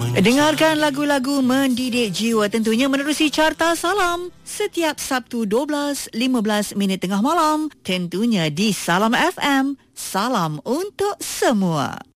Dengarkan lagu-lagu mendidik jiwa tentunya menerusi Carta Salam setiap Sabtu 12.15 minit tengah malam tentunya di Salam FM. Salam untuk semua.